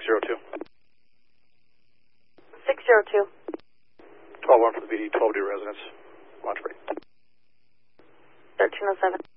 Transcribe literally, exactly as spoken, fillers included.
zero two. six zero two. twelve one for the V D, twelve D residence. Launch break. thirteen oh seven.